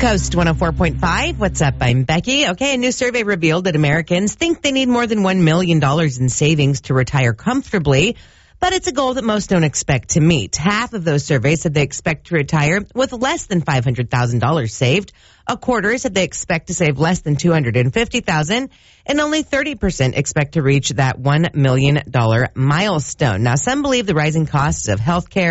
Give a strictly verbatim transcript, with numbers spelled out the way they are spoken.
Coast one oh four point five. What's up? I'm Becky. Okay, a new survey revealed that Americans think they need more than one million dollars in savings to retire comfortably, but it's a goal that most don't expect to meet. Half of those surveys said they expect to retire with less than five hundred thousand dollars saved. A quarter said they expect to save less than two hundred fifty thousand dollars, and only thirty percent expect to reach that one million dollars milestone. Now, some believe the rising costs of healthcare,